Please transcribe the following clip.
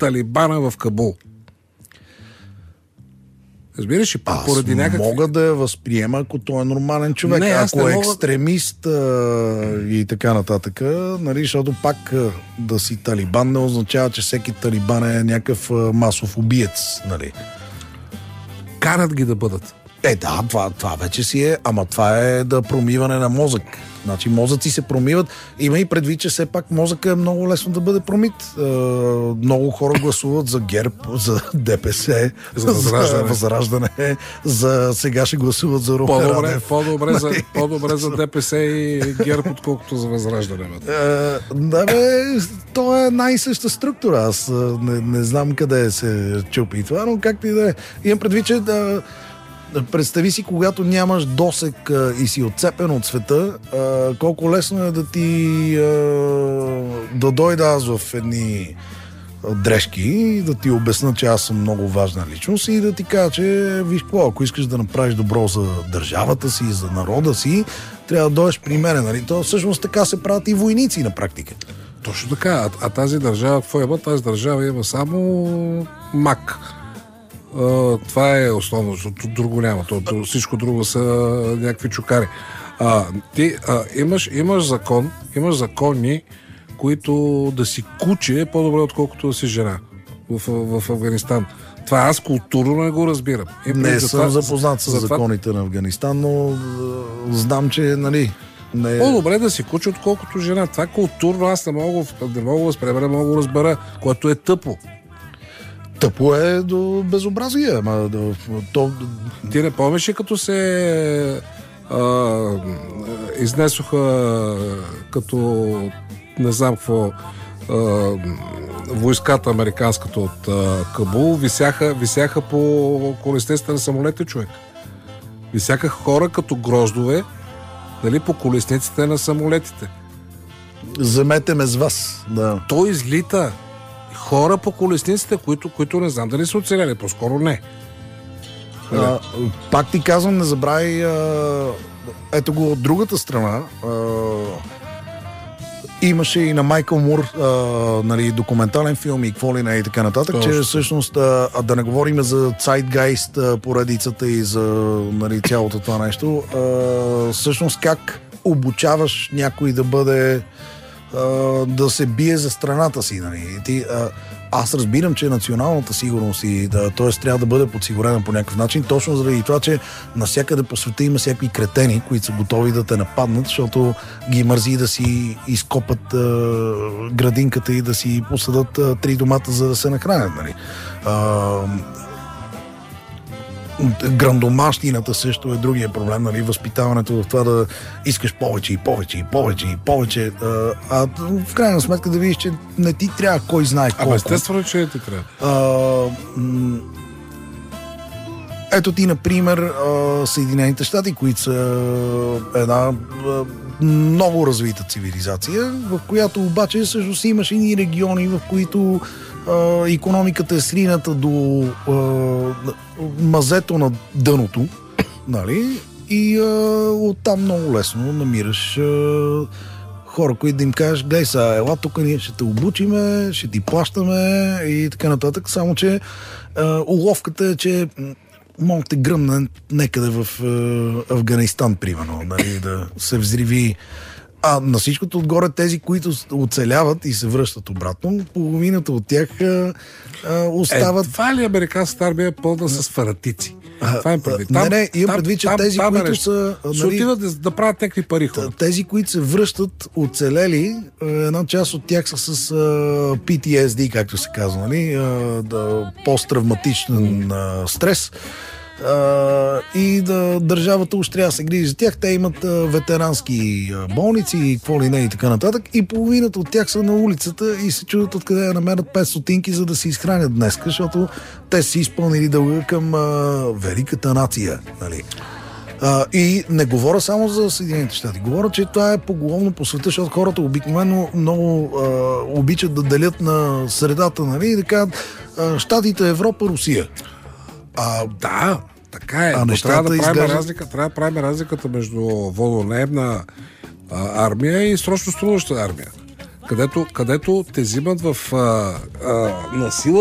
талибана в Кабул. Разбираш ли? Поради някакви... мога да я възприема, ако той е нормален човек. Не, ако е екстремист и така нататък, нали, защото пак да си талибан не означава, че всеки талибан е някакъв масов убиец. Нали. Карат ги да бъдат. Да, това вече си е, ама това е да промиване на мозък. Значи мозъци се промиват. Има и предвид, че все пак мозъка е много лесно да бъде промит. Много хора гласуват за ГЕРБ, за ДПС, за Възраждане, за сега ще гласуват за Румен Радев. По-добре за ДПС и ГЕРБ, отколкото за Възраждане. Да бе, то е най-съща структура. Аз не знам къде се чупи това, но както и да е. Имам предвид, че представи си, когато нямаш досек и си отцепен от света, колко лесно е да ти да дойда аз в едни дрежки и да ти обясна, че аз съм много важна личност и да ти кажа, че виж какво, ако искаш да направиш добро за държавата си, за народа си, трябва да дойдеш при мен. Нали? То всъщност така се правят и войници на практика. Точно така. А тази държава, какво има? Тази държава има само мак. Това е основно, защото друго няма. Всичко друго са някакви чукари. Ти имаш закони, които да си куче е по-добре, отколкото да си жена в Афганистан. Това аз културно не го разбирам. Не съм запознат с законите на Афганистан, но знам, че нали... Не... По-добре да си куче, отколкото жена. Това културно аз не мога да възприема, не мога да разбера, което е тъпо. Тъпо е до безобразие. Ти не помниш ли като се изнесоха като не знам какво войската американската от Кабул, висяха по колесниците на самолети, човек. Висяха хора като гроздове, нали, по колесниците на самолетите. Замете ме с вас. Да. Той излита. Хора по колесниците, които не знам дали са оцеляли, по-скоро не. Пак ти казвам, не забравяй ето го от другата страна. Имаше и на Майкъл Мур нали, документален филм и какво ли не и така нататък, че всъщност да не говорим за Zeitgeist поредицата и за нали, цялото това нещо, всъщност как обучаваш някой да бъде да се бие за страната си. Нали. Аз разбирам, че националната сигурност и т.е. трябва да бъде подсигурена по някакъв начин, точно заради това, че навсякъде по света има всякакви кретени, които са готови да те нападнат, защото ги мързи да си изкопат градинката и да си посадат 3 домата, за да се нахранят. Нали. Грандомащината също е другия проблем, нали, възпитаването в това да искаш повече и повече и повече и повече. В крайна сметка да видиш, че не ти трябва кой знае колко. Естествено, че не ти трябва. Ето ти, например, Съединените щати, които са една много развита цивилизация, в която обаче всъщност имаш и региони, в които икономиката е срината до мазето на дъното, нали? И оттам много лесно намираш хора, които да им кажеш, гледай сега, ела тук, ние ще те обучиме, ще ти плащаме и така нататък, само че уловката е, че мога те гръмне некъде в Афганистан, примерно, нали, да се взриви. На всичкото отгоре тези, които оцеляват и се връщат обратно, половината от тях остават... Това ли американската армия е пълна с фанатици? Това им предвид. Не, имам предвид, че тези, които са... Се отиват да правят някакви пари хора. Тези, които се връщат оцелели, една част от тях са с PTSD, както се казва, нали? Посттравматичен стрес. И държавата уж трябва да се грижи за тях. Те имат ветерански болници и какво ли не и така нататък. И половината от тях са на улицата и се чудят откъде да намерят 5 стотинки, за да се изхранят днес, защото те си изпълнили дълга към великата нация. Нали? И не говоря само за Съединените щати. Говоря, че това е поголовно по света, защото хората обикновено много обичат да делят на средата, нали? И да кажат щатите, Европа, Русия. Да, така е. Трябва да правим разликата между водонаемна армия и срочно струваща армия. където те взимат в насила